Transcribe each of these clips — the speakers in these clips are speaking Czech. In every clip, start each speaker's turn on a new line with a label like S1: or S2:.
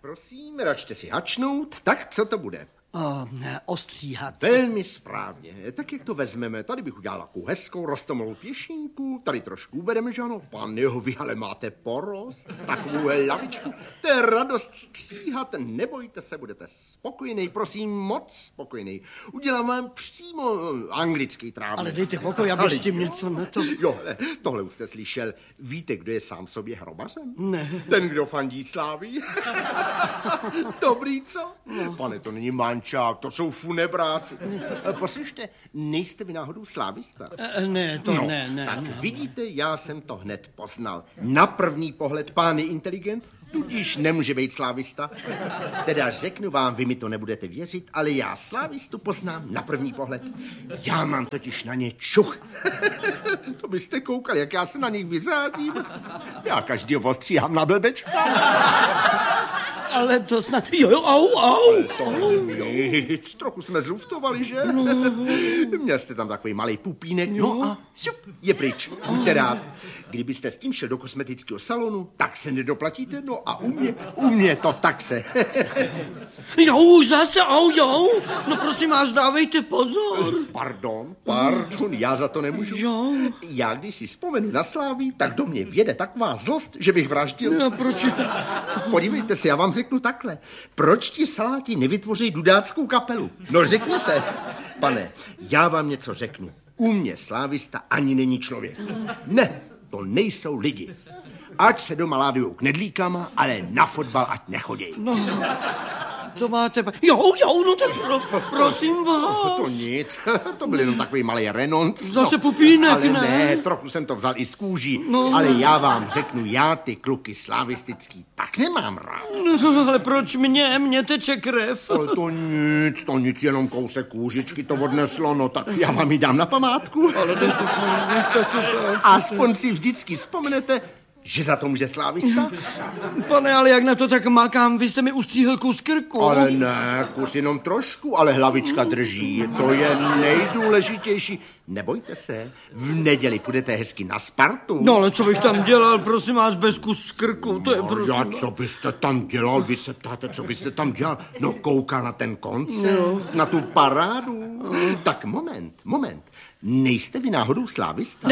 S1: prosím, račte si hačnout. Tak, co to bude?
S2: Ostříhat.
S1: Velmi správně. Tak jak to vezmeme? Tady bych udělal takovou hezkou rostomilou pěšinku, tady trošku ubereme, že ano? Pane jo, vy ale máte porost, takovou lavičku. To je radost stříhat, nebojte se, budete spokojený, prosím, moc spokojený. Udělám vám přímo anglický trávník.
S2: Ale dejte pokoj, abych s tím něco na to...
S1: Jo, tohle už jste slyšel. Víte, kdo je sám sobě hrobařem?
S2: Ne.
S1: Ten, kdo fandí Slávii. Dobrý, co? No. Pane, to není mančák, to jsou funebráci. Poslyšte, nejste vy náhodou slávista?
S2: Ne, to ne.
S1: Tak vidíte, já jsem to hned poznal. Na první pohled pán je inteligent, tudíž nemůže být slávista. Teda řeknu vám, vy mi to nebudete věřit, ale já slávistu poznám na první pohled. Já mám totiž na ně čuch. To byste koukali, jak já se na nich vyřádím. Já každýho ostříhám na blbečka.
S2: Ale to snad... Jo, au.
S1: To nic, trochu jsme zluftovali, že? Měl jste tam takový malý pupínek, no a šup, je pryč. Buďte rád. Kdybyste s tím šel do kosmetického salonu, tak se nedoplatíte, no a u mě to v taxe.
S2: Jo, zase, jo. No prosím vás, dávejte pozor.
S1: Pardon, já za to nemůžu.
S2: Jo.
S1: Já, když si vzpomenu na Slávii, tak do mě vjede taková zlost, že bych vraždil.
S2: No, proč?
S1: Podívejte se, já vám řeknu takhle. Proč ti saláti nevytvoří dudáckou kapelu? No řekněte. Pane, já vám něco řeknu. U mě slávista ani není člověk. Ne, to nejsou lidi. Ať se doma ládujou knedlíkama, ale na fotbal ať nechodějí.
S2: No, to máte... Jo, no tak prosím vás.
S1: To nic, to byl jenom takový malý renonc.
S2: Zase pupínek,
S1: ale
S2: ne?
S1: Ne, trochu jsem to vzal i z kůží. No. Ale já vám řeknu, já ty kluky slavistický tak nemám rád.
S2: No, ale proč mě teče krev?
S1: Ale to nic, jenom kousek kůžičky to odneslo, no tak já vám ji dám na památku.
S2: Ale nechte si to.
S1: Aspoň si vždycky vzpomenete, že za to může slávista?
S2: Pane, ale jak na to tak makám, vy jste mi ustříhl kus krku.
S1: Ale ne, kus jenom trošku, ale hlavička drží, to je nejdůležitější. Nebojte se, v neděli půjdete hezky na Spartu.
S2: No ale co bych tam dělal, prosím vás, bez kus krku, to je
S1: prosím. Já, co byste tam dělal, vy se ptáte, co byste tam dělal? No koukal na ten koncert, na tu parádu. Tak moment. Nejste vy náhodou slávista?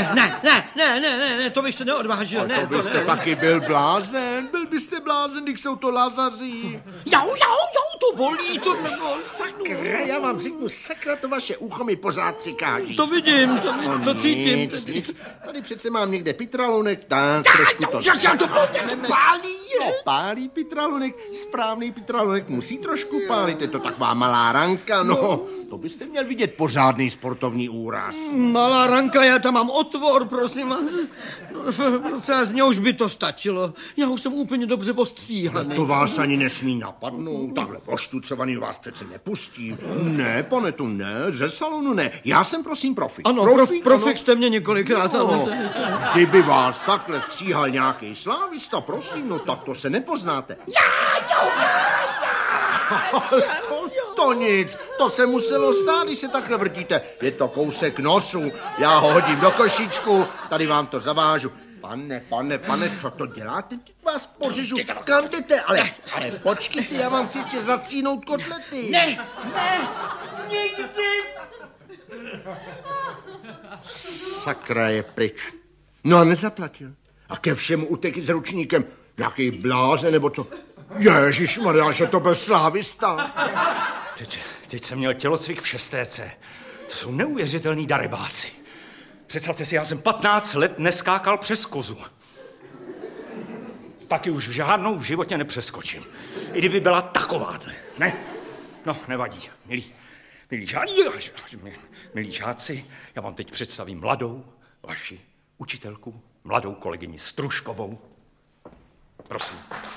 S2: Ne, to bych se neodvážil.
S1: Ne, to byste taky byl blázen, když jsou to Lazaří.
S2: Jo, to bolí, to nebolí.
S1: Sakra, já vám řeknu, sakra, to vaše ucho mi pořád přikáží.
S2: To vidím, to cítím.
S1: Nic. Tady přece mám někde pitralunek, tak trošku to
S2: pálí.
S1: No, pálí pitralunek, správný pitralunek musí trošku pálit, je to taková malá ranka, no. To byste měl vidět pořádný sportovní úraz.
S2: Malá ranka, já tam mám otvor, prosím vás. Z mě už by to stačilo. Já už jsem úplně dobře ostříhaný.
S1: To vás ani nesmí napadnout. Takhle poštucovaný vás přece nepustí. Ne, pane, tu ne, ze salonu ne. Já jsem prosím profik.
S2: Ano, profik jste mě několikrát.
S1: No, kdyby vás takhle stříhal nějaký slávista, prosím, no tak to se nepoznáte. Ale to nic, to se muselo stát, když se takhle vrtíte. Je to kousek nosu, já ho hodím do košičku, tady vám to zavážu. Pane, co to děláte? Vás pořežu, kam jdete? Ale počkejte, já vám chci zastříhnout kotlety.
S2: Ne, nikdy.
S1: Sakra, je pryč. No a nezaplatil. A ke všemu utek s ručníkem. Jaký blázen, nebo co? Ježišmarja, že to byl slávista.
S3: Teď jsem měl tělocvik v 6. C. To jsou neuvěřitelný darebáci. Představte si, já jsem 15 let neskákal přes kozu. Taky už žádnou v životě nepřeskočím. I kdyby byla takováhle. Ne? No, nevadí. Milí žáci, já vám teď představím mladou vaši učitelku, mladou kolegyni Struškovou. Prosím.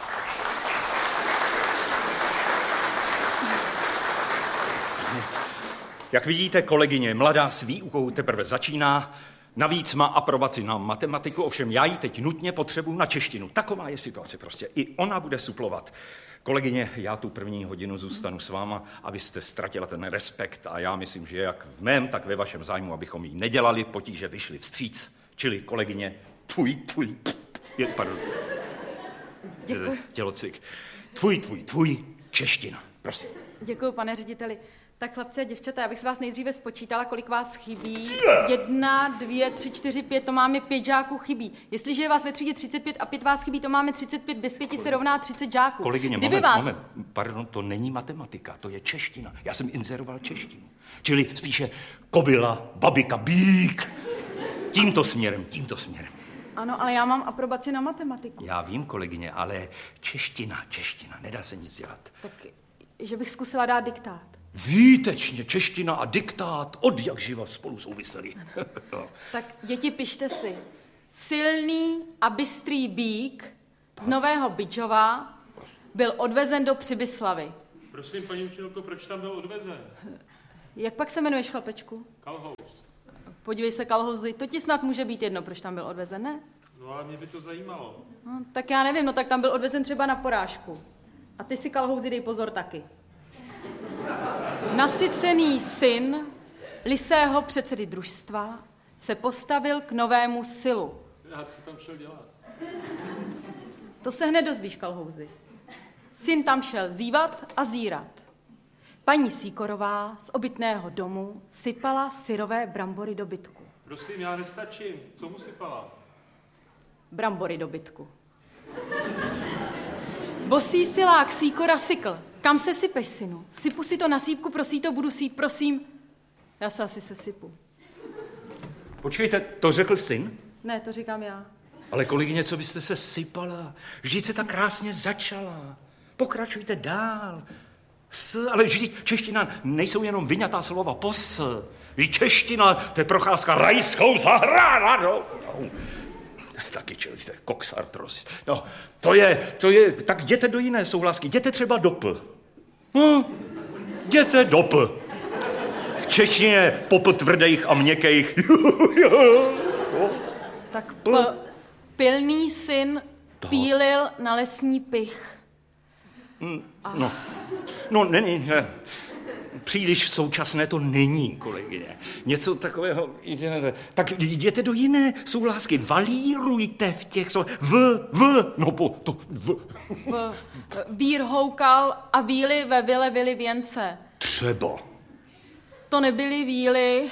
S3: Jak vidíte, kolegyně mladá s výukou teprve začíná, navíc má aprobaci na matematiku, ovšem já ji teď nutně potřebuji na češtinu. Taková je situace prostě. I ona bude suplovat. Kolegyně, já tu první hodinu zůstanu s váma, abyste ztratila ten respekt a já myslím, že jak v mém, tak ve vašem zájmu, abychom jí nedělali potíže, vyšli vstříc. Čili kolegyně, pardon.
S4: Děkuji.
S3: Tělocvik. Tvůj čeština, prosím.
S4: Děkuji, pane řediteli. Tak chlapci a děvčata, já bych se vás nejdříve spočítala, kolik vás chybí. 1, 2, 3, 4, 5, to máme 5 žáků chybí. Jestliže je vás ve třídě 35 a 5 vás chybí, to máme 35, bez 5 se rovná 30 žáků.
S3: Kolegyně, moment, pardon, to není matematika, to je čeština. Já jsem inzeroval češtinu. Čili spíše kobila, babika, bík. Tímto směrem.
S4: Ano, ale já mám aprobaci na matematiku.
S3: Já vím, kolegyně, ale čeština, nedá se nic dělat.
S4: Tak, že bych zkusila dát diktát.
S3: Výtečně, čeština a diktát od jak živa spolu souvisely.
S4: Tak děti, pište si. Silný a bystrý bík z Nového Bydžova byl odvezen do Přibyslavy.
S5: Prosím, paní učitelko, proč tam byl odvezen?
S4: Jak pak se jmenuješ, chlapečku?
S5: Kalhous.
S4: Podívej se, Kalhouzy, to ti snad může být jedno, proč tam byl odvezen, ne?
S5: No ale mě by to zajímalo.
S4: No, tak já nevím, no tak tam byl odvezen třeba na porážku. A ty si, Kalhouzy, dej pozor taky. Nasycený syn lisého předsedy družstva se postavil k novému silu.
S5: A co tam šel dělat?
S4: To se hned dozvíš, Kalhouzy. Syn tam šel zívat a zírat. Paní Sýkorová z obytného domu sypala syrové brambory do bytku.
S5: Prosím, já nestačím. Co mu sypala?
S4: Brambory do bytku. Bosý silák Sýkora sykl. Kam se sypeš, synu? Sypu si to na sípku, prosí to, budu sít, prosím. Já se asi sesypu.
S3: Počkejte, to řekl syn?
S4: Ne, to říkám já.
S3: Ale kolegyně, co byste se sypala? Vždyť se tak krásně začala. Pokračujte dál. Ale vždyť čeština nejsou jenom vyňatá slova pos. Vždyť čeština, to je procházka rajskou zahradou. Taky člověk, to je koksartrosis. No, to je, tak jděte do jiné souhlásky, jděte třeba do P. No, jděte do P. V češtině popl tvrdých a měkkých.
S4: Tak pilný syn pílil na lesní pych.
S3: No, není. Příliš současné to není, kolegyně. Něco takového. Tak jděte do jiné souhlásky. Valírujte v těch
S4: Vír houkal a víly ve vile vily věnce.
S3: Třeba.
S4: To nebyly víly.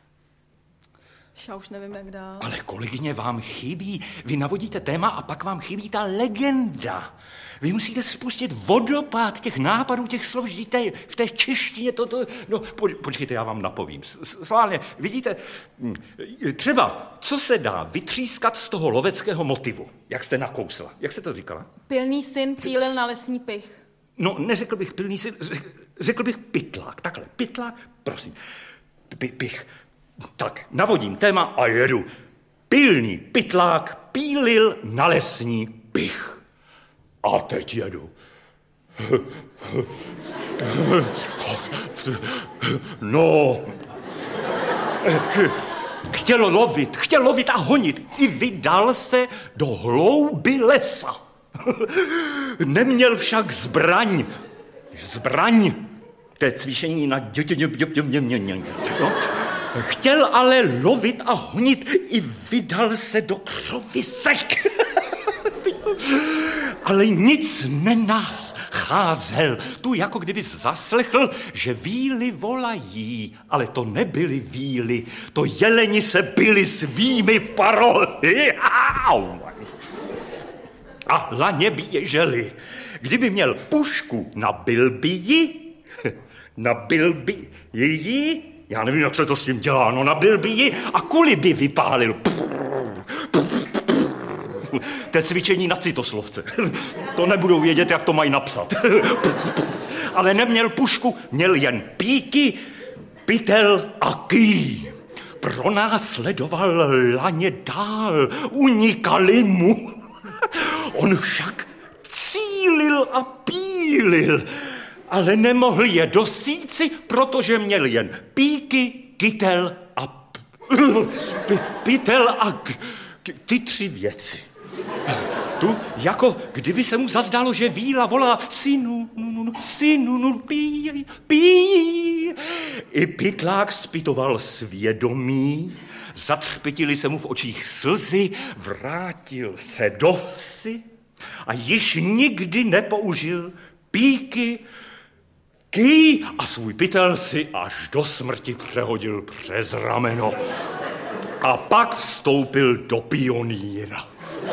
S4: Já už nevím, jak dál.
S3: Ale kolegyně, vám chybí. Vy navodíte téma a pak vám chybí ta legenda. Vy musíte spustit vodopád těch nápadů, těch slov, v té češtině počkejte, já vám napovím. Sválně, vidíte, třeba, co se dá vytřískat z toho loveckého motivu, jak jste nakousla. Jak jste to říkala?
S4: Pilný syn pílil na lesní pych.
S3: No, neřekl bych pilný syn, řekl bych pytlák. Takhle, pytlák, prosím. Pich. Tak, navodím téma a jedu. Pilný pytlák pílil na lesní pych. A teď jedu. No. Chtěl lovit a honit. I vydal se do hlouby lesa. Neměl však zbraň. To je cvičení na no. Chtěl ale lovit a honit. I vydal se do křovisek. Ale nic nenacházel. Tu jako kdyby zaslechl, že víly volají, ale to nebyly víly, to jeleni se byli svými parohy. A laně běželi. Kdyby měl pušku, nabil by ji, já nevím, jak se to s tím dělá, no nabil by ji a kuli by vypálil. To je cvičení na citoslovce. To nebudou vědět, jak to mají napsat. Ale neměl pušku, měl jen píky, pytel a ký. Pronásledoval laně dál, unikali mu. On však cílil a pílil, ale nemohl je dosíci, protože měl jen píky, kytel a pytel a ty 3 věci. Tu, jako kdyby se mu zazdálo, že víla volá synu, pí. I pytlák zpytoval svědomí, zatřpětily se mu v očích slzy, vrátil se do vsi A již nikdy nepoužil píky, kýj a svůj pytel si až do smrti přehodil přes rameno. A pak vstoupil do pionýra.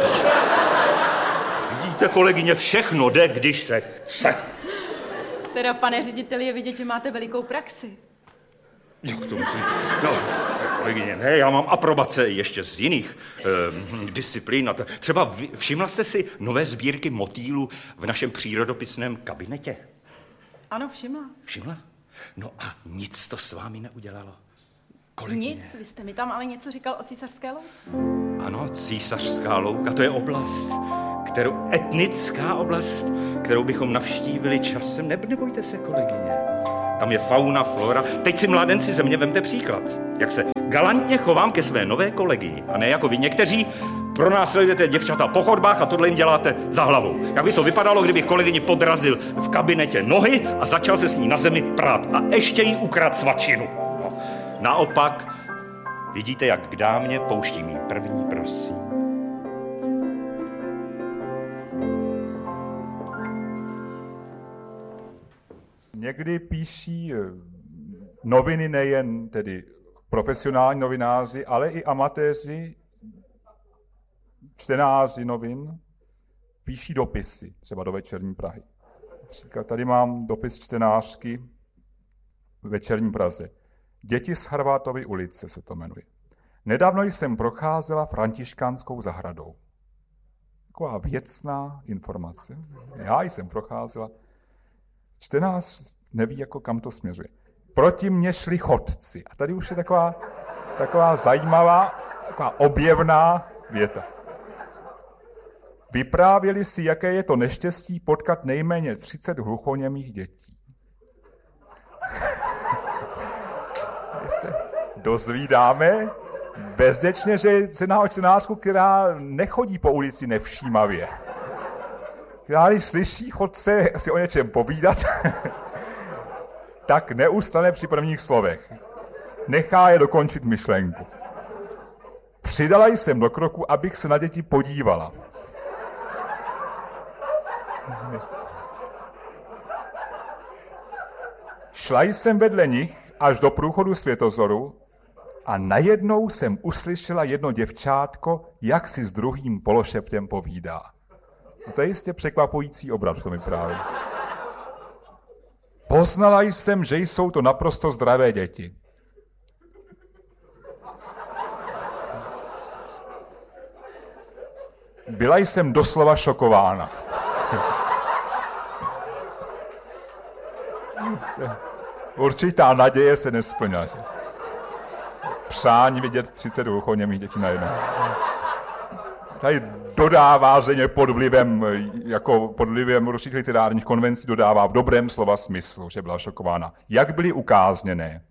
S3: Vidíte, kolegyně, všechno jde, když se chce.
S4: Teda, pane řediteli, je vidět, že máte velikou praxi.
S3: Jak to musím? No, kolegyně, ne, já mám aprobace ještě z jiných disciplín. Třeba všimla jste si nové sbírky motýlů v našem přírodopisném kabinetě?
S4: Ano, všimla.
S3: Všimla? No a nic to s vámi neudělalo? Kolegyně.
S4: Nic, vy jste mi tam ale něco říkal o Císařské louce.
S3: Ano, Císařská louka, to je oblast, etnická oblast, kterou bychom navštívili časem. Nebojte se, kolegyně. Tam je fauna, flora. Teď si, mládenci, ze mě vemte příklad. Jak se galantně chovám ke své nové kolegyni. A ne jako vy někteří pronásledujete děvčata po chodbách a tohle jim děláte za hlavou. Jak by to vypadalo, kdybych kolegyni podrazil v kabinetě nohy a začal se s ní na zemi prát. A ještě jí ukradl svačinu. No. Naopak, vidíte, jak k dámě pouští mý první, prosím.
S6: Někdy píší noviny nejen tedy profesionální novináři, ale i amatéři, čtenáři novin, píší dopisy, třeba do Večerní Prahy. Tady mám dopis čtenářky v Večerní Praze. Děti z Harvátovy ulice se to jmenuje. Nedávno jsem procházela Františkánskou zahradou. Taková věcná informace. Já jsem procházela. Čtenář neví, jako kam to směřuje. Proti mně šli chodci. A tady už je taková zajímavá, taková objevná věta. Vyprávěli si, jaké je to neštěstí potkat nejméně 30 hluchoněmých dětí. Se dozvídáme bezděčně, že se jedná o čtenářku, která nechodí po ulici nevšímavě. Která, když slyší chodce si o něčem povídat, tak neustane při prvních slovech. Nechá je dokončit myšlenku. Přidala jsem do kroku, abych se na děti podívala. Šla jsem vedle nich až do průchodu Světozoru a najednou jsem uslyšela jedno děvčátko, jak si s druhým pološeptem povídá. No to je jistě překvapující obraz, to mi právě. Poznala jsem, že jsou to naprosto zdravé děti. Byla jsem doslova šokována. Určitá naděje se nesplňala. Přání vidět 30 hluchoněmých dětí najednou. Tady dodává země pod vlivem určitých literárních konvencí, dodává v dobrém slova smyslu, že byla šokována. Jak byly ukázněné?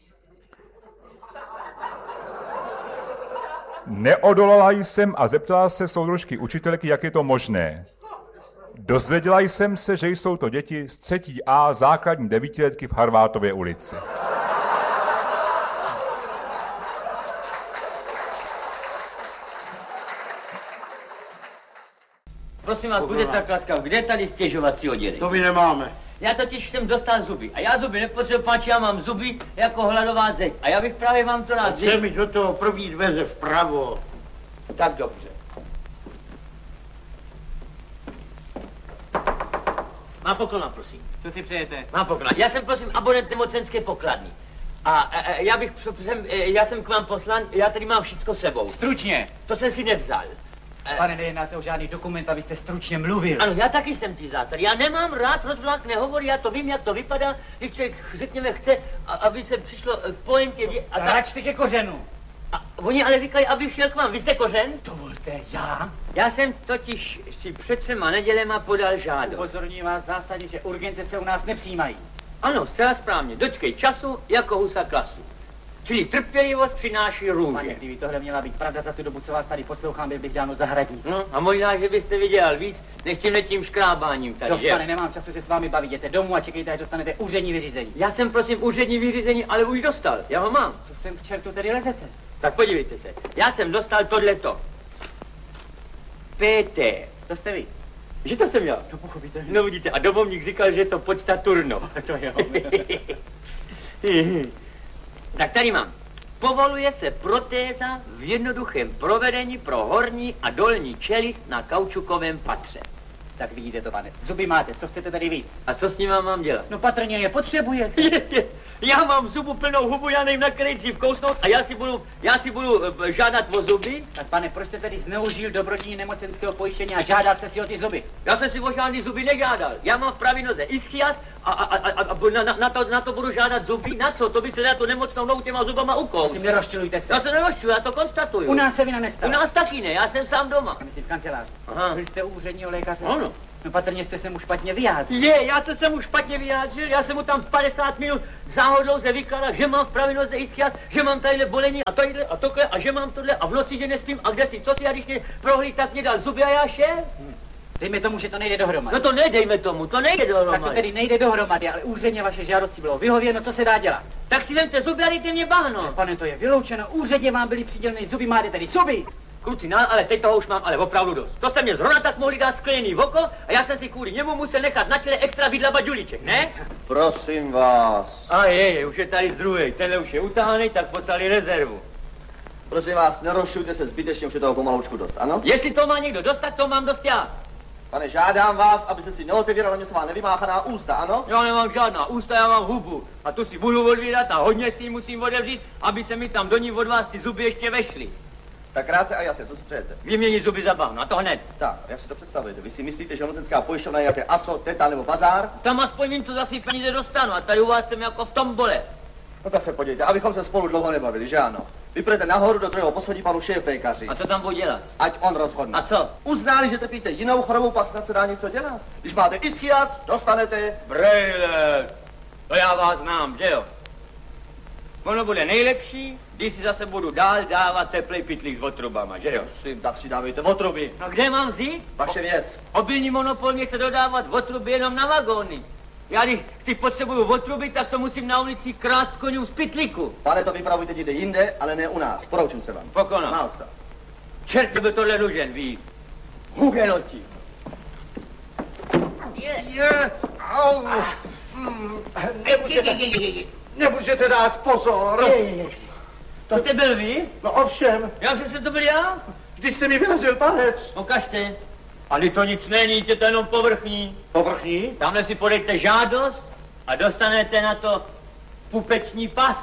S6: Neodolala jsem a zeptala se soudružky učitelky, jak je to možné. Dozvěděla jsem se, že jsou to děti z 3. A základní 9letky v Harvátově ulici.
S7: Prosím vás, bude tak laskav, kde je tady stěžovací oddělení?
S2: To my nemáme.
S7: Já totiž jsem dostal zuby. A já zuby nepotřebuji, páči, já mám zuby jako hladová zeď. A já bych právě vám to rád...
S2: Chce mi do toho první dveře vpravo.
S7: Tak dobře. Má poklona, prosím.
S8: Co si přejete?
S7: Má poklona. Já jsem, prosím, abonent nemocenské pokladny. A já jsem k vám poslan, já tady mám všecko sebou.
S8: Stručně.
S7: To jsem si nevzal.
S8: Pane, nejedná se o žádný dokument, abyste stručně mluvil.
S7: Ano, já taky jsem ty zásad. Já nemám rád rozvlák nehovorí, já to vím, jak to vypadá, když člověk, řekněme, chce, aby se přišlo k pointě.
S8: Račte ke kořenu.
S7: A oni ale říkají, abych šel k vám. Vy jste kořen?
S8: Dovolte, já?
S7: Já jsem totiž si před 3 nedělema podal žádost.
S8: Upozorňuji vás v zásadě, že urgence se u nás nepřijímají.
S7: Ano, zcela správně. Dočkej času jako husa klasu. Čili trpělivost přináší růže.
S8: Pane, kdyby tohle měla být pravda, za tu dobu, co vás tady poslouchám, byl bych dávno zahradník.
S7: No a možná, že byste vydělal víc, než tímhletím škrábáním tady,
S8: Dost, pane, nemám času se s vámi bavit. Jděte domů a čekejte, až dostanete úřední vyřízení.
S7: Já jsem, prosím, úřední vyřízení, ale už dostal. Já ho mám.
S8: Co sem k čertu tedy lezete?
S7: Tak podívejte se. Já jsem dostal tohleto. Péter.
S8: To jste vy.
S7: Že to jsem já?
S8: No pochopitelně.
S7: No vidíte, a domovník říkal, že je to počta Turno.
S8: To jo.
S7: Tak tady mám. Povoluje se protéza v jednoduchém provedení pro horní a dolní čelist na kaučukovém patře.
S8: Tak vidíte to, pane. Zuby máte, co chcete tady víc?
S7: A co s ním mám dělat?
S8: No patrně je potřebujete.
S7: Já mám zubu plnou hubu, já nevím, na který dřív kousnout a já si budu žádat o zuby.
S8: Tak pane, proč jste tedy zneužil dobrodění nemocenského pojištění a žádal jste si o ty zuby?
S7: Já jsem si o žádný zuby nežádal. Já mám v pravé noze ischias a na to budu žádat zuby. Na co? To by se dá tu nemocnou nohu těma zubama ukol.
S8: Prosím, nerozčilujte se.
S7: Já se nerozčiluji, já to konstatuju.
S8: U nás se vina nestala.
S7: U nás taky ne, já jsem sám doma.
S8: Myslím v kanceláři.
S7: Aha.
S8: Vy jste u úředního lékaře?
S7: Ano.
S8: No patrně jste se mu špatně vyjádřil.
S7: Já jsem se mu špatně vyjádřil, já jsem mu tam 50 minut záhodou se vykládal, že mám v pravé noze ischias, že mám tadyhle bolení a tadyhle a tohle a že mám tohle a v noci, že nespím a kde si, co si, a když mě prohlíd, tak mě dal zuby a já šel.
S8: Dejme tomu, že to nejde dohromady.
S7: No to nedejme tomu, to nejde dohromady.
S8: Tak to tedy nejde dohromady, ale úředně vaše žádosti bylo vyhověno, co se dá dělat?
S7: Tak si vemte zuby a dejte mě bahno.
S8: Pane, to je vyloučeno, úředně vám byly přiděleny zuby, máte tedy zuby.
S7: Kluci, ale teď toho už mám ale opravdu dost. To jste mě zrovna tak mohli dát skleněný v oko a já jsem si kvůli němu musel nechat na čele extra vidlaba Ďuliček, ne?
S1: Prosím vás.
S7: A už je tady druhý, tenhle už je utahaný, tak poslali rezervu.
S1: Prosím vás, nerozšujte se zbytečně, už je toho pomalučku dost, ano?
S7: Jestli to má někdo dost, tak to mám dost já.
S1: Pane, žádám vás, abyste si neotevíral něco má nevymáchaná ústa, ano?
S7: Já nemám žádná ústa, já mám hubu. A tu si budu odvírat a hodně si ji musím otevřít, aby se mi tam do ní od vás ty zuby ještě vešly.
S1: Tak krátce a jasně, to si přejete.
S7: Vyměnit zuby za bahno, a to hned.
S1: Tak, jak si to představujete? Vy si myslíte, že nemocenská pojišťovna je jaké ASO, Teta nebo Bazár?
S7: Tam aspoň vím, co za si peníze dostanu a tady u vás jsem jako v tombole.
S1: No tak se podívejte, abychom se spolu dlouho nebavili, že ano? Vypůjdete nahoru do druhého poschodí panu šéfpékaři.
S7: A co tam bude dělat?
S1: Ať on rozhodne.
S7: A co?
S1: Uználi, že trpíte jinou chorobou, pak snad se dá něco dělat. Když máte ischias, dostanete...
S7: Brejle, to já vás znám, že jo? Ono bude nejlepší, když si zase budu dál dávat teplej pytlík s otrubama, že jo?
S1: Prosím, tak si dávejte otruby.
S7: No kde mám vzít?
S1: Vaše věc.
S7: Obilní monopol mě chce dodávat otruby jenom na vagóny. Já když si potřebuju otruby, tak to musím na ulici krát z konňů z pytlíku.
S1: Pane, to vypravujte někde jinde, ale ne u nás. Poroučím se vám.
S7: Pokona.
S1: Malca.
S7: Čert by tohle nužen, ví. Hugenoti.
S1: Au. Nemůžete dát pozor.
S7: To jste byl vy?
S1: No ovšem.
S7: Já jsem se to byl já?
S1: Vždyť jste mi vyrazil palec.
S7: Ukažte. Ale to nic není, je to jenom povrchní.
S1: Povrchní?
S7: Tamhle si podejte žádost a dostanete na to pupeční pas.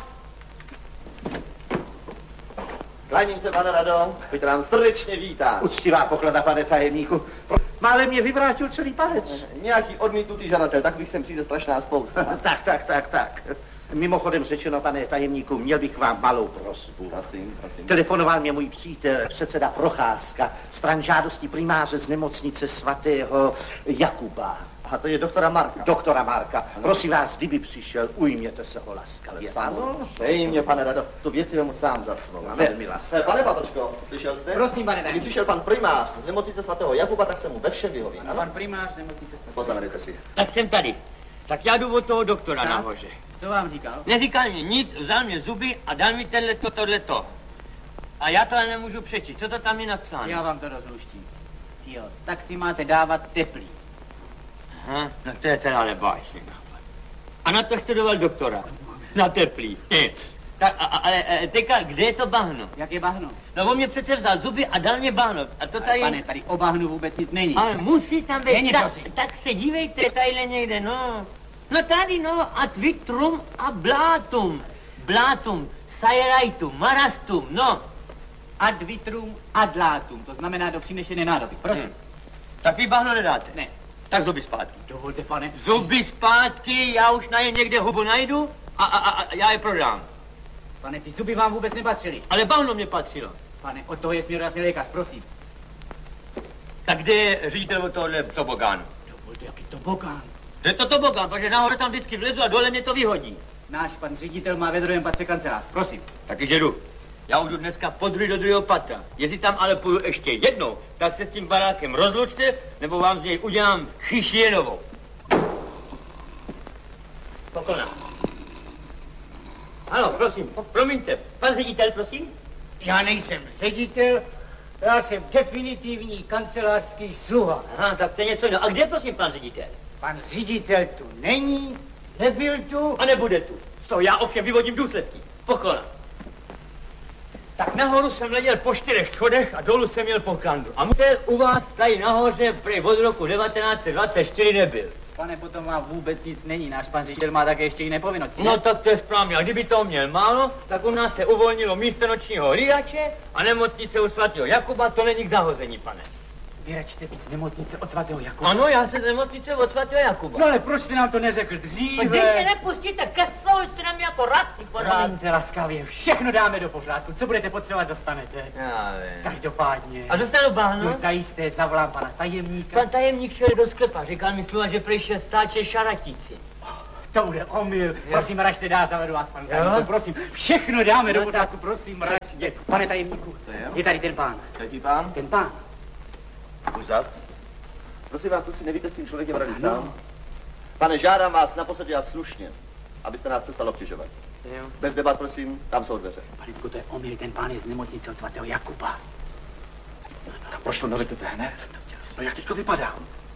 S1: Kláním se, pane Rado, buďte nám srdečně vítán.
S2: Uctivá poklada, pane tajemníku. Málem mě vyvrátil celý palec.
S1: Nějaký odmítnutý žadatel, takových sem přijde strašná spousta.
S2: Tak. Mimochodem řečeno, pane tajemníku, měl bych vám malou prosbu.
S1: Prosím.
S2: Telefonoval mě můj přítel, předseda Procházka, stran žádosti primáře z nemocnice svatého Jakuba.
S1: A to je doktora Marka.
S2: Doktora Marka. Prosím vás, kdyby přišel, ujměte se ho laskavě.
S1: Dej mě, pane Rado, tu věci vemu sám za svou.
S2: Velmi laskavě.
S1: Pane Patočko, slyšel jste?
S8: Prosím, pane
S1: Když
S8: tajemníku.
S1: přišel pan primář z nemocnice svatého Jakuba, tak se mu ve všem vyhoví.
S8: A pan primář nemocnice svatého.
S1: Poznamenejte si.
S7: Tak jsem tady. Tak já jdu od toho doktora
S8: Tak.
S7: nahoře.
S8: Co vám říkal?
S7: Neříkal mi nic, vzal mě zuby a dal mi tohleto. A já to nemůžu přečíst. Co to tam je napsáno?
S8: Já vám to rozluštím. Jo, tak si máte dávat teplý.
S7: Aha, no to je teda ale báječný nápad. A na to studoval doktora. Na teplý. Tak, ale teďka, kde je to bahno?
S8: Jak je bahno?
S7: No on mě přece vzal zuby a dal mě bahno. A to tady...
S8: Pane, tady o bahnu vůbec nic není.
S7: Ale musí tam být.
S8: Není, prosím.
S7: Tak se dívejte tadyhle někde, no. No tady, no, ad vitrum a blátum. Blátum, sajerajtum, marastum, no.
S8: Ad vitrum ad latum, to znamená do přinešené nádoby. Prosím.
S7: Tak vy bahno nedáte?
S8: Ne.
S7: Tak zuby zpátky.
S8: Dovolte, pane.
S7: Zuby zpátky, já už na ně někde hubu najdu a já je prodám.
S8: Pane, ty zuby vám vůbec nepatřily.
S7: Ale bahno mě patřilo.
S8: Pane, od toho je směrodatný lékař, prosím.
S7: Tak kde je ředitel tohohle tobogánu?
S8: Dovolte, jaký tobogán.
S7: To je to tobogán, protože nahoře tam vždycky vlezu a dole mě to vyhodí.
S8: Náš pan ředitel má ve druhém patře kancelář, prosím.
S7: Tak jdu. Já už jdu dneska podruhé do druhého patra. Jestli tam ale půjdu ještě jednou, tak se s tím barákem rozlučte, nebo vám z něj udělám chyšienovou. Pokona. Ano, prosím, promiňte. Pan ředitel, prosím?
S2: Já nejsem ředitel,
S7: Já jsem definitivní kancelářský sluha.
S8: Aha, tak to je něco jiného. A kde prosím pan ředitel?
S7: Pan ředitel tu není, nebyl tu.
S8: A nebude tu. Z toho já ovšem vyvodím důsledky. Pokola. Tak nahoru jsem letěl po 4 schodech a dolů jsem měl po kandu. A musel u vás tady nahoře prej od roku 1924 nebyl. Pane, potom má vůbec nic není. Náš pan ředitel má také ještě jiné povinnosti.
S7: No tak to je správně. A kdyby to měl málo, tak u nás se uvolnilo místo nočního hlídače a nemocnice u svatého Jakuba, to není k zahození, pane.
S8: Vyračte víc nemocnice od svatého Jakuba.
S7: Ano, já se z nemocnice od svatého Jakuba.
S8: No ale proč jste nám to neřekl dříve?
S7: Když se nepustíte ke slovu, jste nám jako raci pořád.
S8: Promiňte laskavě, všechno dáme do pořádku. Co budete potřebovat, dostanete.
S7: Já vím.
S8: Každopádně.
S7: A dostanu báno?
S8: No zajisté, zavolám pana tajemníka.
S7: Pan tajemník šel do sklepa, říkal mi slova, že prej šel stáče šaratíci.
S8: To bude omyl. Prosím, račte dál, zavedu vás, pane tajemníku, prosím. Všechno dáme do pořádku, prosím, račte. Pane tajemníku, je tady ten pán.
S1: Jaký pán?
S8: Ten pán.
S1: Už zas? Prosím vás, to si nevíte s tím člověkem rady sám? Pane, žádám vás naposledy a slušně, abyste nás přestal obtěžovat. Bez debat, prosím, tam jsou dveře.
S8: Palítku, to je omyl, ten pán je z nemocnice od svatého Jakuba.
S1: Tak proč to neřeknete hned? No jak teďko vypadá?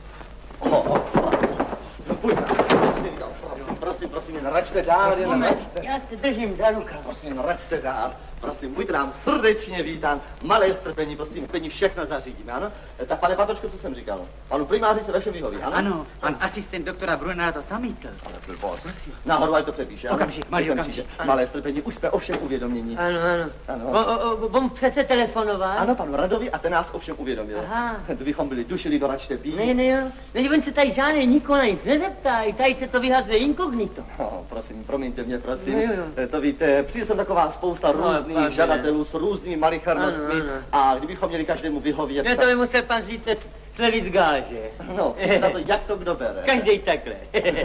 S1: No pojď, prosím, jen račte dál,
S7: Já se držím za rukav.
S1: Prosím, račte dál. Prosím, buďte nám srdečně vítán. Malé strpení, prosím, úplně všechno zařídíme, ano? Tak pane Patočko, co jsem říkal? Panu primáři se vaše vyhoví, ano?
S8: Ano, pan asistent doktora Brunera to zamítl.
S1: Ale blbost. Nahoru, ať to přepíše, ano?
S8: Okamžik, malý okamžik.
S1: Malé strpení, už jsme ovšem uvědomění.
S7: Ano. Budeme přece telefonovat?
S1: Ano, panu Radovi a ten nás ovšem uvědomil.
S7: Aha.
S1: Kdybychom byli dušili do račte pí.
S7: Ne, on se tady žádný nikoho na nic nezeptá, tady se to vyhazuje inkognito.
S1: No, prosím, promiňte mě, prosím. Jo. To víte, přijde sem taková spousta různých žadatelů s různými malicharnostmi a kdybychom měli každému vyhovět...
S7: No to by musel pan říct slevit z gáže.
S1: No, na to jak to kdo bere.
S7: Každý takhle.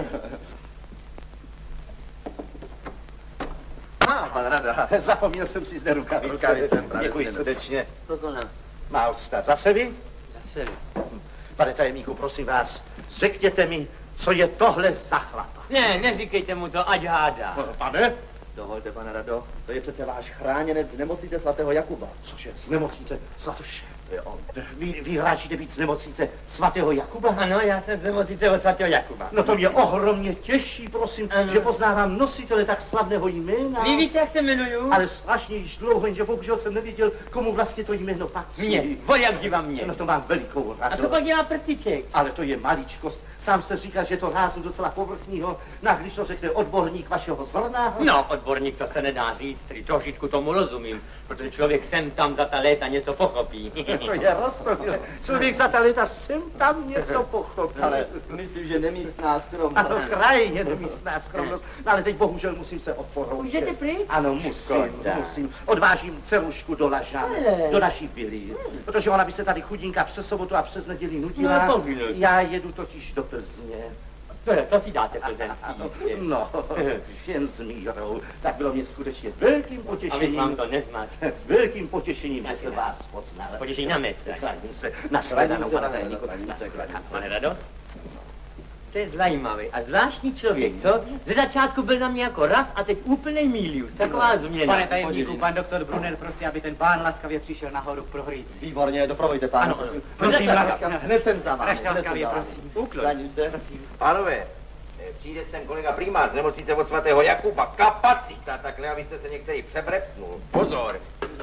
S1: Pan Rada, zapomněl jsem si zde rukavice. Děkuji srdečně. Má odsta. Zase vy?
S7: Zase vy.
S1: Pane tajemníku, prosím vás, řekněte mi, co je tohle za chlapa.
S7: Ne, neříkejte mu to, ať hádá.
S1: Pane? Dovolte, pane Rado, to je přece váš chráněnec z nemocnice svatého Jakuba. Cože, z nemocnice svatého? To je on. Vy hráčíte být z nemocnice svatého Jakuba?
S7: Ano, já jsem z nemocnice od svatého Jakuba.
S1: No to mě ohromně těší, prosím, že poznávám nositele tak slavného jména.
S7: Vy víte, jak se jmenuju?
S1: Ale strašně již dlouho, jenže bohužel jsem nevěděl, komu vlastně to jméno patří.
S7: Mně, jak živa mě.
S1: No to mám velikou radost.
S7: A co pak dělá prstiček?
S1: Ale to je maličkost. Sám jste říkal, že to rázu docela povrchního, když to řekne odborník vašeho zrna.
S7: No, odborník to se nedá říct, tedy trošičku tomu rozumím, protože člověk sem tam za ta léta něco pochopí.
S1: To je rozumím. Člověk za ta léta sem tam něco pochopí. Ale myslím, že nemístná skromnost. Ano, krajně nemístná skromnost. No, ale teď bohužel musím se odporoučet.
S7: Můžete pryč?
S1: Ano, musím. Odvážím celušku do Lažan, do naší vily, protože ona by se tady chudinka přes sobotu a přes neděli nudila.
S7: No,
S1: já jedu totiž do Plzně.
S7: To si dáte plzeňský.
S1: No, jen s mírou. Tak bylo mě skutečně velkým potěšením.
S7: A vám to nezmáš.
S1: Velkým potěšením, že se vás poznal.
S7: Potěšení na mé
S1: straně. Na shledanou, pane tajemníku.
S7: Pane Rado? To je zajímavý a zvláštní člověk, co? Ze začátku byl na mě jako raz a teď úplnej milius. Taková změna.
S8: Pane tajemníku, pan doktor Brunner prosí, aby ten pán laskavě přišel nahoru k prohlídce.
S1: Výborně, doprovoďte pána.
S7: Ano,
S8: prosím, laskavě.
S1: Hned jsem za vámi.
S8: Laskavě, prosím.
S1: Ukloním se.
S9: Pánové, přijde sem kolega primář z nemocnice od svatého Jakuba. Kapacita, takhle, abyste se některý přebrepnul. Pozor.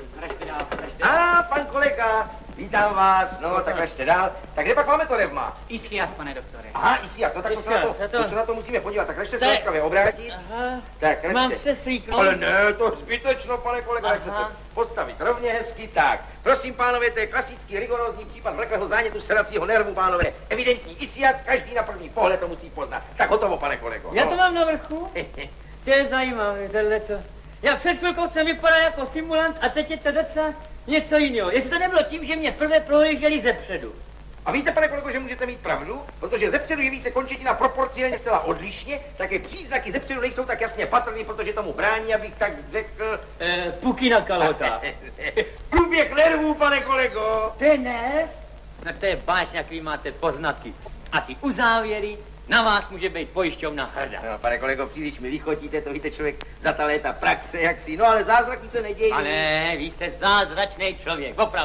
S9: Pan kolega, vítám vás, no, tak račte dál. Tak kde pak máme to revma?
S8: Ischias, pane doktore.
S9: Aha, Ischias, no tak to se na to musíme podívat, tak račte se laskavě obrátit.
S7: Aha,
S9: tak račte.
S7: mám se slíknout.
S9: Ale ne, to zbytečno, pane kolega, račte se postavit rovně hezky, tak. Prosím, pánové, to je klasický rigorózní případ vleklého zánětu sedacího nervu, pánové. Evidentní Ischias, každý na první pohled to musí poznat. Tak hotovo, pane kolego.
S7: Já to mám na vrchu? To je zajímavé, tohleto. Já před chvilkou jsem vypadal jako simulant a teď je to docela něco jiného. Jestli to nebylo tím, že mě prvé prohlíželi zepředu.
S9: A víte, pane kolego, že můžete mít pravdu? Protože zepředu jeví se končetina proporcionálně zcela odlišně, také příznaky zepředu nejsou tak jasně patrný, protože tomu brání, abych tak řekl...
S7: Puky na kalhotách.
S9: Průběh nervů, pane kolego.
S7: To je nerv? No to je báš, jak vy máte poznatky. A ty uzávěry, na vás může být pojišťovna hrdá.
S9: No, pane kolego, příliš mi lichotíte, to víte, člověk za ta léta praxe, jak si, no ale zázraky se nedějí.
S7: A ne, vy jste zázračný člověk, opravdu.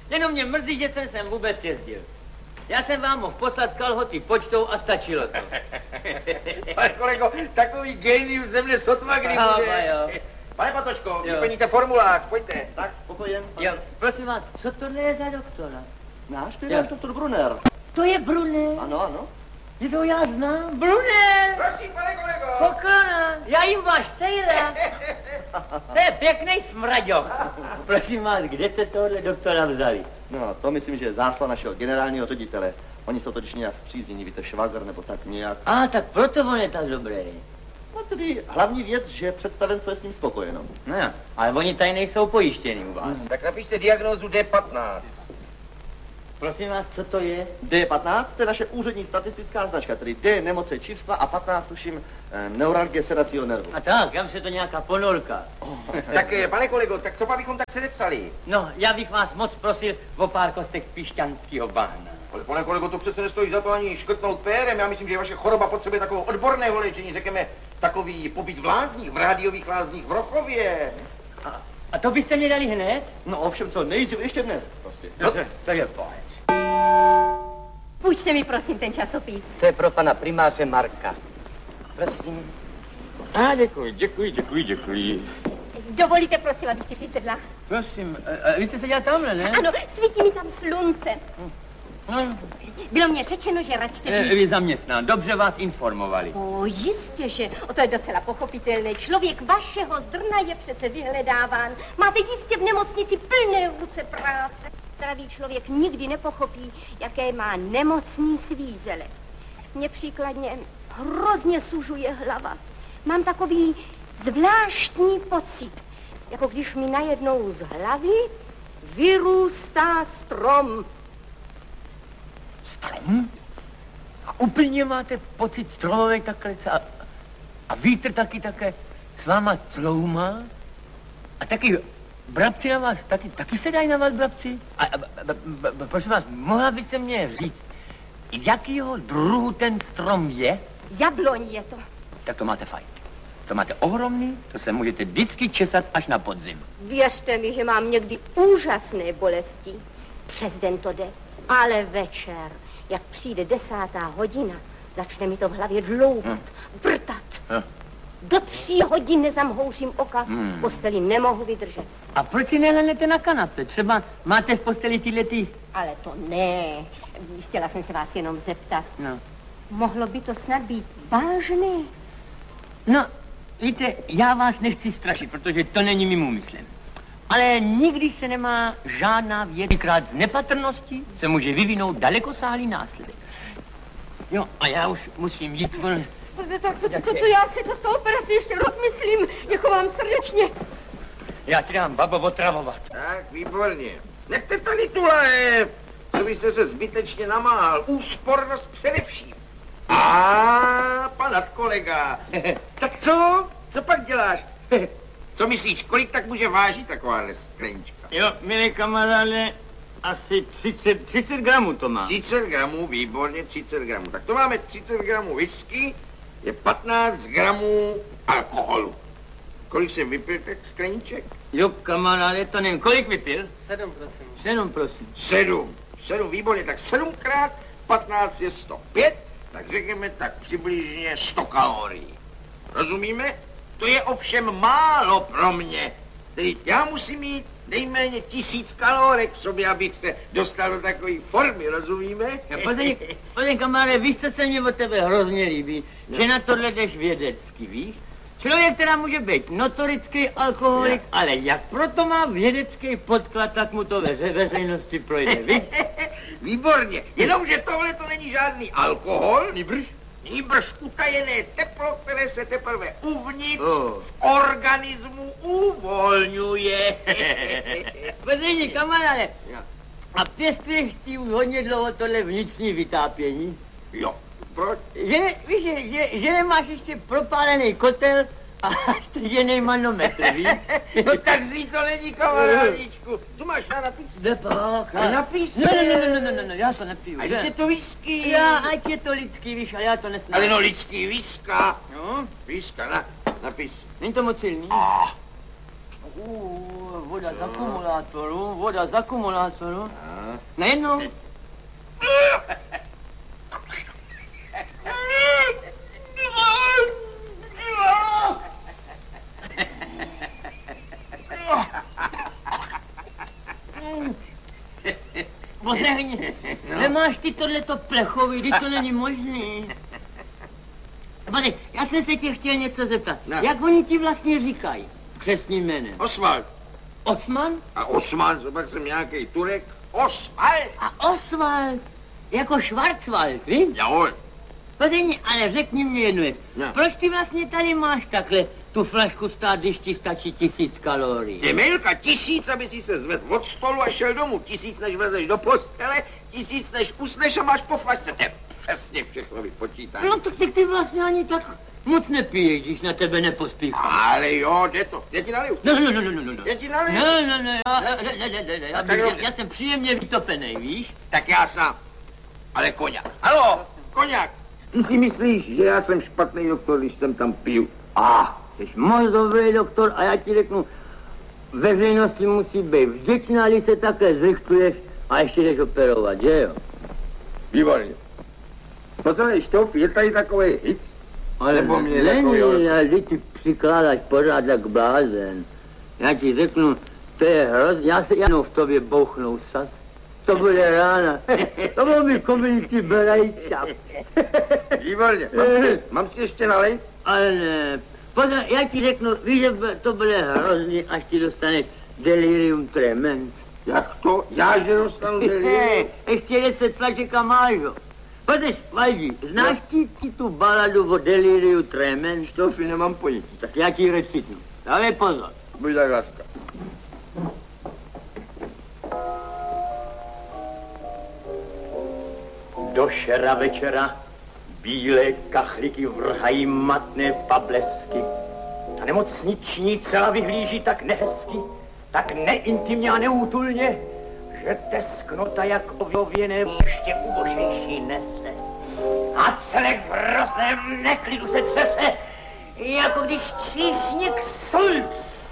S7: Jenom mě mrzí, že jsem sem vůbec jezdil. Já jsem vám mohl poslat kalhoty počtou a stačilo to.
S9: Pane kolego, takový genius ze mne sotva kdy bude. Pane Patočko, vyplníte formulář, pojďte. Tak, spokojen.
S7: Jo, prosím vás, co tohle je za doktora?
S2: Náš teda doktor Brunner.
S7: To je Brunner?
S2: Ano, ano.
S7: Je to já znám. Brunner!
S9: Prosím, pane kolego.
S7: Poklona, já jim váš sejra. To je pěkný smraďok. Prosím vás, kde jste tohle doktora vzali?
S2: No, to myslím, že je zásla našeho generálního ředitele. Oni jsou totiž nějak zpříznění, víte, švagr nebo tak nějak.
S7: Tak proto on je tak dobrý.
S2: No tedy hlavní věc, že představenstvo je s ním spokojeno.
S7: No, ale oni tady nejsou pojištěni u vás.
S9: Tak napište diagnózu D15.
S7: Prosím vás, co to je?
S2: D15, to je naše úřední statistická značka, tedy D nemoce čivstva a 15 tuším neuralgie sedacího nervu.
S7: A tak, já myslím, že to nějaká ponorka.
S9: Tak, pane kolego, tak co bychom tak předepsali?
S7: No, já bych vás moc prosil o pár kostek pišťanského bahna.
S9: Ale pane kolego, to přece nestojí za to ani škrtnout pérem. Já myslím, že vaše choroba potřebuje takovou odborného léčení, řekněme, takový pobyt v lázních, v rádiových lázních v Rochově.
S7: A to byste mi dali hned?
S2: No ovšem, co nejdřív ještě dnes, prostě.
S7: To je pojď.
S10: Půjčte mi prosím ten časopis.
S7: To je pro pana primáře Marka. Prosím. Děkuji.
S10: Dovolíte prosím, abych si přisedla?
S7: Prosím, vy jste seděla tamhle, ne?
S10: Ano, svítí mi tam slunce. Bylo mě řečeno, že račte být...
S7: Vy zaměstnán, dobře vás informovali.
S10: Jistě, že o to je docela pochopitelné. Člověk vašeho zrna je přece vyhledáván. Máte jistě v nemocnici plné ruce práce. Zdravý člověk nikdy nepochopí, jaké má nemocný svízele. Mně příkladně hrozně sužuje hlava. Mám takový zvláštní pocit, jako když mi najednou z hlavy vyrůstá strom.
S7: Strom? A úplně máte pocit stromovej takhle a vítr také s váma cloumá? A taky brabci na vás, taky se dají na vás brabci? A prosím vás, mohla byste mě říct, jakýho druhu ten strom je?
S10: Jabloň je to.
S7: Tak to máte fajn. To máte ohromný, to se můžete vždycky česat až na podzim.
S10: Věřte mi, že mám někdy úžasné bolesti. Přes den to jde, ale večer, jak přijde 10. hodina, začne mi to v hlavě dlouhat, vrtat. Do 3 hodin nezamhouřím oka, v posteli nemohu vydržet.
S7: A proč si nehlednete na kanapě? Třeba máte v posteli tyhlety...
S10: Ale to ne. Chtěla jsem se vás jenom zeptat.
S7: No.
S10: Mohlo by to snad být vážné?
S7: No, víte, já vás nechci strašit, protože to není mým úmyslem. Ale nikdy se nemá žádná věc. Krát z nepatrnosti se může vyvinout dalekosáhlý následek. Jo, a já už musím jít.
S10: Tak to já si to z toho operaci ještě rozmyslím. Jako vám srdečně.
S7: Já ti dám, babo, otravovat.
S9: Tak, výborně. Nechte tady tu lahev, co byste se zbytečně namáhal. Úspornost především. Pan nadkolega. Tak co? Co pak děláš? Co myslíš, kolik tak může vážit takováhle sklenička?
S7: Jo, milý kamaráde, asi 30 gramů to má.
S9: 30 gramů, výborně, 30 gramů. Tak to máme 30 gramů whisky, je 15 gramů alkoholu. Kolik jsem vypil tak skleniček?
S7: Jo, kamaráde, to nevím. Kolik vypil? 7, prosím. 7, prosím.
S9: 7, výborně, tak 7 krát 15 je 105, tak řekněme tak přibližně 100 kalorií. Rozumíme? To je ovšem málo pro mě. Tedy já musím mít nejméně 1000 kalorek v sobě, abych se dostal do takové formy, rozumíme?
S7: Pozděj, kamaráde, víš, co se mně od tebe hrozně líbí? No. Že na tohle jdeš vědecky, víš? Člověk, která může být notorický alkoholik, ale jak proto má vědecký podklad, tak mu to veřejnosti projde, víš?
S9: Výborně, jenomže tohle to není žádný alkohol, nýbrž utajené teplo, které se teprve uvnitř v organismu uvolňuje.
S7: Později, kamaráde, a pěstuješ ty už hodně dlouho tohle vnitřní vytápění?
S9: Jo. Proč?
S7: Víš, že nemáš ještě propálený kotel a stržený manometr, víš?
S9: No tak zlý to není, kamarádičku. Tu máš na napis? Napis?
S7: Ne, já to nepiju.
S9: Ať je to whisky.
S7: Já, ať je to lidský, víš, ale já to nesnáším.
S9: Ale no lidský whisky.
S7: No?
S9: Whisky, napis.
S7: Není to moc silný? voda z akumulátoru. Najednou. Pořehni, nemáš ty tohleto plechový, když to není možný. Pane, já jsem se tě chtěl něco zeptat.
S9: No.
S7: Jak oni ti vlastně říkají křestním jménem?
S9: Osvald.
S7: Osman?
S9: A Osman, co pak jsem nějaký Turek? Osvald.
S7: A Oswald, jako Schwarzwald, víš?
S9: Jahoj.
S7: Pořehni, ale řekni mě jednu věc.
S9: No.
S7: Proč ty vlastně tady máš takhle tu flašku stát, když ti stačí 1000 kalorií?
S9: Ty Milka, 1000, aby si se zvedl od stolu a šel domů. 1000, než vezeš do postele, 1000, než usneš a máš po flašce. To je přesně všechno vypočítané.
S7: No tak ty vlastně ani tak moc nepiješ, když na tebe nepospíchá.
S9: Ale jo, jde to. Já ti naliju.
S7: No.
S9: Já ti naliju.
S7: Ne, já jsem příjemně vytopený, víš?
S9: Tak já sám. Ale koňak. Haló, koňak. Ty si myslíš, že já jsem špatný doktor, když jsem tam piju?
S7: Jsi moc dobrý doktor a já ti řeknu, veřejnosti musí být vděčná, když se takhle zrychluješ a ještě jdeš operovat, že jo?
S9: Výborně. Posledný štoup, je tady takový hit?
S7: Ale
S9: Nebo mě
S7: není,
S9: takový,
S7: ale ty ti přikládáš pořád jak blázen. Já ti řeknu, to je hrozně, já se jenom v tobě bouchnou sas. To bude rána. To byl mi komunitní berajčák.
S9: Výborně. Mám si ještě nalejt?
S7: Ale ne. Pozor, já ti řeknu, víš, že to bude hrozný, až ti dostaneš delirium tremens.
S9: Jak to? Já, že dostanu delirium?
S7: Ještě 10 flašek a máš ho. Pojď, Vajdi, znáš ti tu baladu o deliriu tremens?
S9: Štofi, nemám pojetí.
S7: Tak já ti recitnu. Dávej pozor.
S9: Buď tak láska.
S7: Do šera večera bílé kachliky vrhají matné pablesky. Ta nemocniční cela vyhlíží tak nehezky, tak neintimně a neútulně, že tesknota jak ověné ještě ubožejší nese. A celek v hrozném neklidu se třese, jako když číšník sulc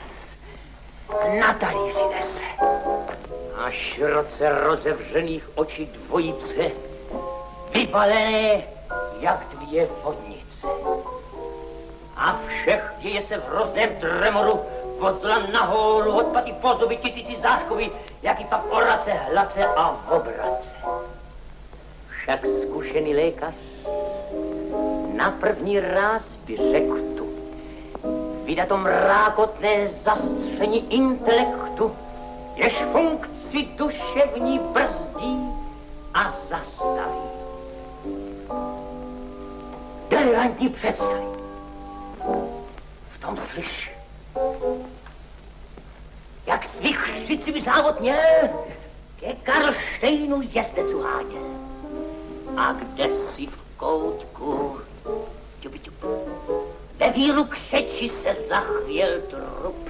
S7: na talíři nese. A široce rozevřených očí dvojice vybalené jak 2 vodnice. A všech děje se v hrozném tremoru, vodla nahoru, odpady po zuby, tisíci záškoví, jaký pak orace, hlace a obrace. Však zkušený lékař na první ráz by řekl tu, vydat mrákotné zastření intelektu, jež funkci duševní brzdí a zastaví. Delirantní představy. V tom slyš, jak s vychřicivý závod měl ke Karlštejnu jezdec uháněl. A kde si v koutku, ve víru křeči se zachvěl trup.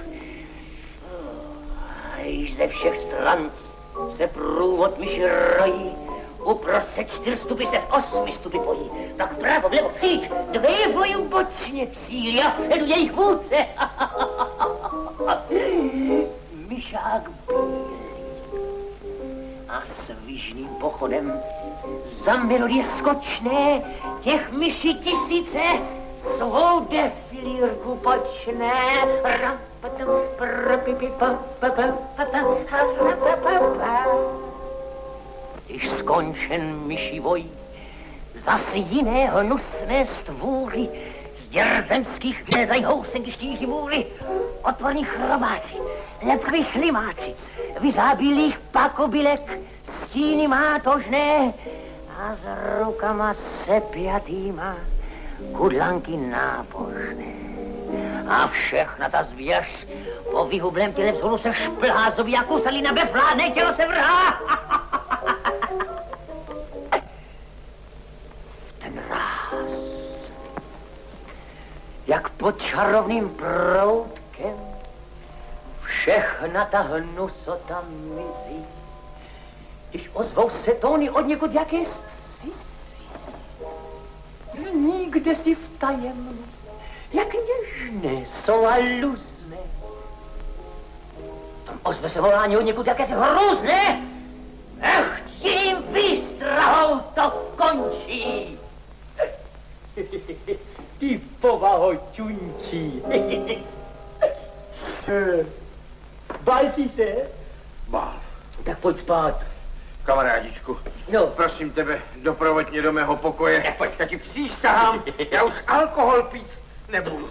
S7: A již ze všech stran se průvod myši rojí, uprostřed 4 stupy se v 8 stupy pojí. Tak pravo, vlevo, příč, 2 bojů bočně cílí a vpředu jejich vůdce. Myšák bílý a svižným pochodem za melodie skočné těch myší tisíce svou defilírku počne. Když skončen myší voj, zase jiné hnusné stvůry z děrzemských vlezají housenky štíří vůry, otvorní chrobáci, lepkví slimáci, vyzábílých pakobylek, stíny mátožné a s rukama sepjatýma kudlanky nábožné. A všechna ta zvěř po vyhublém těle vzhůru se šplhá, zuby jak kuselina, bezvládné tělo se vrhá. Ten ráz, jak pod čarovným proutkem, všechna ta hnusota mizí, když ozvou se tóny od někud jaké cizí. Zní kdesi v tajemnu, jak něžné jsou aluzné. V tom ozve se volání od někud jakési hrůzné. Ech, tím výstrahou to končí. Ty povaho čunčí. Bál jsi se?
S9: Bál.
S7: Tak pojď spát.
S9: Kamarádičku,
S7: No.
S9: prosím tebe, doprovoď mě do mého pokoje. Já ti přísahám, já už alkohol pít nebudu.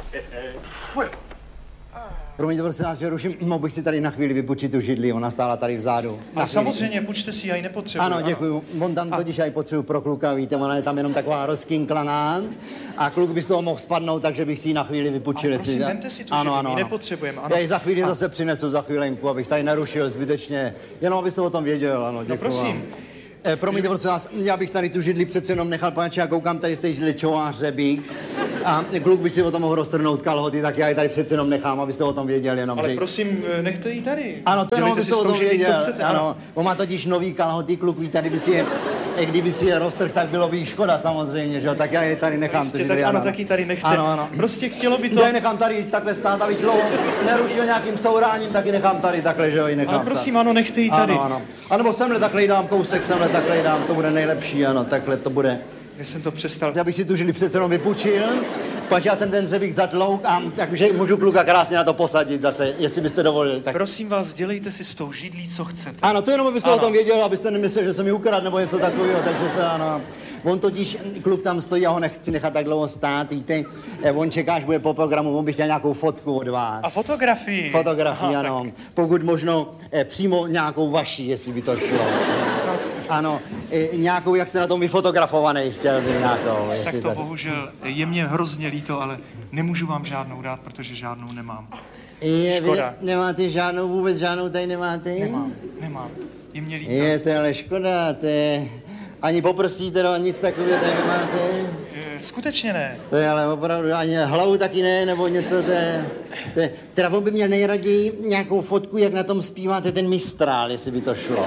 S2: Promiňte, prosím vás, že ruším, mohl bych si tady na chvíli vypůjčit tu židli, ona stála tady vzadu.
S11: Ale samozřejmě, půjčte si, já ji nepotřebuji.
S2: Ano, děkuju. On tam totiž já ji potřebuji pro kluka, víte, ona je tam jenom taková rozkinklaná a kluk by z toho mohl spadnout, takže bych si ji na chvíli vypůjčil.
S11: Prosím, vemte si tu židli, ji nepotřebujeme.
S2: Já ji za chvíli zase přinesu, za chvílenku, abych tady nerušil zbytečně, jenom abyste o tom věděl, ano, děkuju.
S11: No prosím.
S2: Promiňte, prosím vás, já bych tady tu židli přece jenom nechal, paneče, já koukám, tady z té židli čová hřebík a kluk by si o tom mohl roztrhnout kalhoty, tak já ji tady přece jenom nechám, abyste o tom věděl jenom.
S11: Ale
S2: že...
S11: prosím, nechte ji tady.
S2: Ano, to jenom byste o tom věděl.
S11: Chcete,
S2: ano, on má totiž nový kalhoty, kluk ví, tady by si je, kdyby si je roztrh, tak bylo by jí škoda samozřejmě, že jo, tak já je tady nechám.
S11: Jistě, tak ano, tak ji tady nechte.
S2: Ano.
S11: Prostě chtělo by to...
S2: Já ji nechám tady takhle stát, abych dlouho nerušil nějakým couráním, tak ji nechám tady takhle, že jo, ji nechám.
S11: Ale prosím, ano, nechte ji tady.
S2: Ano. A nebo semhle takhle jí dám kousek, semhle takhle jí dám, to bude nejlepší, ano, takhle to bude.
S11: Já jsem to přestal.
S2: Já bych si tu žili přece jenom vypůjčil, pač já jsem ten hřebík zatlouk a takže můžu kluka krásně na to posadit zase, jestli byste dovolil. Tak...
S11: Prosím vás, dělejte si s tou židlí, co chcete.
S2: Ano, to jenom abyste o tom věděl, abyste nemyslel, že jsem mi ukradl nebo něco takového, takže se ano. On totiž, kluk tam stojí, já ho nechci nechat tak dlouho stát, víte, on čeká, až bude po programu, on by chtěl nějakou fotku od vás.
S11: A fotografii?
S2: Fotografii, ano. Tak... Pokud možno přímo nějakou vaší, jestli by to šlo. Ano, nějakou, jak jste na tom vyfotografovaný, chtěl by nějakou.
S11: Tak to tady... bohužel, je mě hrozně líto, ale nemůžu vám žádnou dát, protože žádnou nemám.
S2: Škoda. Vy nemáte žádnou, vůbec žádnou tady nemáte?
S11: Nemám. Je mě líto.
S2: Je to ale škoda, to je... Ani poprsíte, no, nic takového tady nemáte?
S11: Skutečně ne.
S2: To je ale opravdu, ani hlavu taky ne, nebo něco, to je... Teda on by měl nejraději nějakou fotku, jak na tom zpíváte ten Mistrál, jestli by to šlo.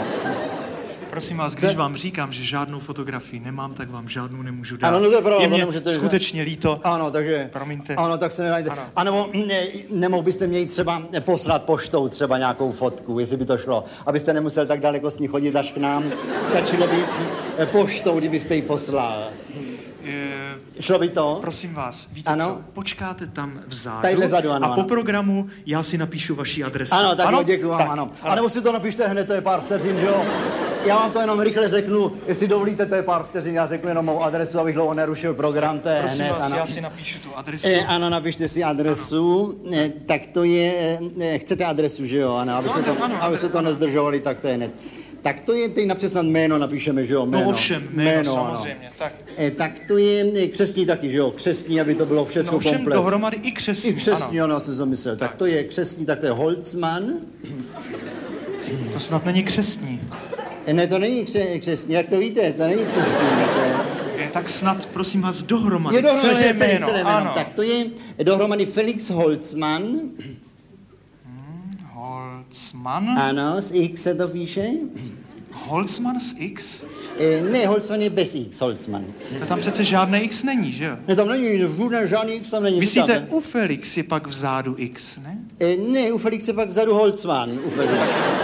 S11: Prosím vás, když vám říkám, že žádnou fotografii nemám, tak vám žádnou nemůžu dát.
S2: Ano, no to je pravda,
S11: je mě
S2: nemůžete
S11: skutečně líto.
S2: Ano, takže...
S11: Promiňte.
S2: Ano, tak se nedáte. A nebo nemohl byste mě třeba poslat poštou třeba nějakou fotku, jestli by to šlo. Abyste nemusel tak daleko s ní chodit až k nám. Stačilo by poštou, kdybyste ji poslal. Šlo by to?
S11: Prosím vás, víte
S2: ano?
S11: co? Počkáte tam vzadu,
S2: tadyhle zadu, ano,
S11: a po programu já si napíšu vaši adresu.
S2: Ano, tak
S11: ano?
S2: jo, děkuji vám, ano. A nebo si to napište hned, to je pár vteřin, že jo? Já vám to jenom rychle řeknu, jestli dovolíte, to je pár vteřin, já řeknu jenom mou adresu, abych dlouho nerušil program, to je
S11: prosím
S2: hned,
S11: vás,
S2: ano.
S11: Já si napíšu tu adresu.
S2: Ano, napište si adresu, tak to je, chcete adresu, že jo, ano, aby jsme to nezdržovali, tak to je hned. Tak to je, teď napřed snad jméno napíšeme, že jo, jméno.
S11: No ovšem, jméno samozřejmě,
S2: tak. Tak to je křestní taky, že jo, křestní, aby to bylo všechno komplet.
S11: No ovšem dohromady i křestní,
S2: I křestní, ano, jsem to myslel. Tak to je křestní, tak to je Holzmann.
S11: To snad není křestní.
S2: Ne, to není křestní, jak to víte, to není křestní.
S11: Tak snad, prosím vás, dohromady,
S2: celé
S11: jméno.
S2: Ano. Tak to je dohromady Felix Holzmann.
S11: Holzmann?
S2: Ano, z X se to píše.
S11: Holzmann z X?
S2: Ne, Holzmann je bez X, Holzmann.
S11: A tam přece žádné X není, že jo?
S2: Ne, tam není, žádný X tam není.
S11: Myslíte, u Felix je pak vzadu X, ne?
S2: Ne, u Felix je pak vzadu Holzmann, u Felix.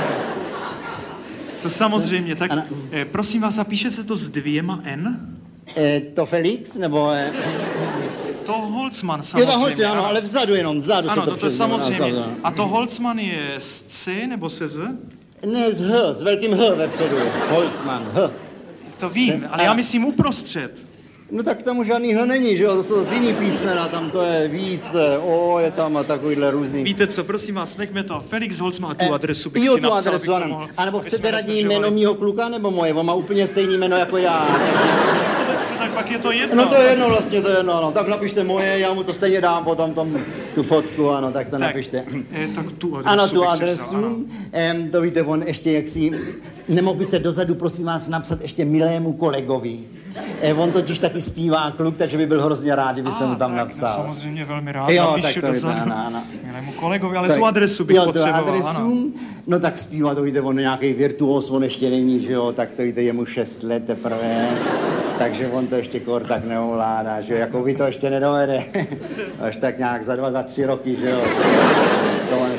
S11: To samozřejmě, tak prosím vás, a píše se to s 2 N?
S2: To Felix, nebo...
S11: To Holzmann samozřejmě.
S2: Jo, to Holzmann, ano, ale vzadu jenom, vzadu
S11: ano,
S2: se to
S11: přijde. Ano, to samozřejmě. A to Holzmann je s C nebo se Z?
S2: Ne, s H, s velkým H vepředu. Holzmann, H.
S11: To vím, ale já myslím uprostřed.
S2: No tak tam už žádný H není, že jo, to jsou z jiný písmena, tam to je víc, to je O, je tam a takovýhle různý.
S11: Víte co, prosím vás, nechme to, Felix Holzmann a tu adresu bych
S2: jo,
S11: si
S2: tu
S11: napsal,
S2: adresu, ano. A nebo chcete raději jméno mýho kluka, nebo moje? On má úplně stejný jméno jako já.
S11: Tak pak je to jedno.
S2: No to je jedno vlastně, to je jedno, ano. Tak napište moje, já mu to stejně dám potom tu fotku, ano, tak to napište.
S11: Tak tu adresu.
S2: Ano, tu adresu. To víte, on ještě jaksi... Nemohl byste dozadu, prosím vás, napsat ještě milému kolegovi. On totiž taky zpívá kluk, takže by byl hrozně rád, kdybyste mu tam napsal.
S11: No, samozřejmě velmi rád.
S2: Jo, tak to vypadá, ano.
S11: Milému kolegovi, ale tak, tu adresu bych potřeboval.
S2: Tu adresu, ano. No tak zpívá, to víte, on nějaký virtuos, on ještě není, že jo, tak to víte, je mu 6 let teprve. Takže on to ještě kor tak neovládá, že jo, jako vy to ještě nedovede. Až tak nějak za 2, za 3 roky, že jo. To on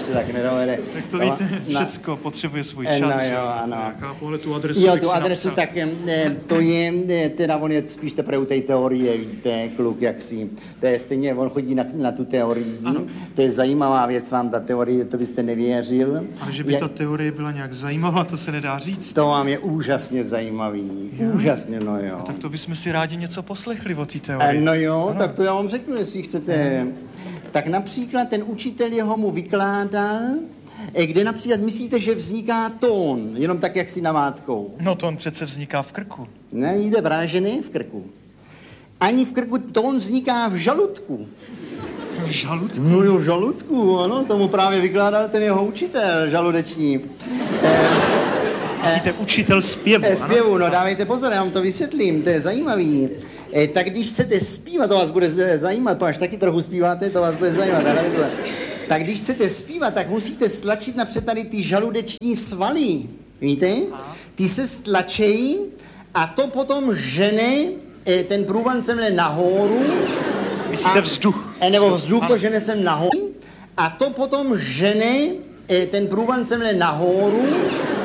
S2: ještě tak nedovede.
S11: Tak to víte, všecko potřebuje svůj čas.
S2: No jo,
S11: že?
S2: ano.
S11: Já pohled tu adresu.
S2: Jo, tu adresu, tak to je, teda on je spíš teprve u té teorie, víte, kluk jaksi. To je stejně, on chodí na tu teorii. Ano. To je zajímavá věc vám, ta teorie, to byste nevěřil.
S11: Ale že by ta teorie byla nějak zajímavá, to se nedá říct.
S2: To vám je úžasně zajímavý. Jo. Úžasně, no jo.
S11: A tak to bychom si rádi něco poslechli o té teorii.
S2: No jo, ano. Tak to já vám řeknu, jestli chcete. Tak například ten učitel jeho mu vykládal, kde například myslíte, že vzniká tón, jenom tak, jak si namátkou.
S11: No tón přece vzniká v krku.
S2: Ne, jde právě, že ne v krku. Ani v krku, tón vzniká v žaludku.
S11: V žaludku?
S2: No jo, v žaludku, ano, tomu právě vykládal ten jeho učitel žaludeční.
S11: Myslíte učitel zpěvu,
S2: zpěvu, no dávejte pozor, já vám to vysvětlím, to je zajímavý. Tak když chcete zpívat, to vás bude zajímat, to až taky trochu zpíváte, to vás bude zajímat. Tak když chcete zpívat, tak musíte stlačit napřed tady ty žaludeční svaly, víte? Ty se stlačejí a to potom žene ten průvan semhle nahoru.
S11: Myslíte vzduch?
S2: Nebo vzduch to žene sem nahoru a to potom žene ten průvan semhle nahoru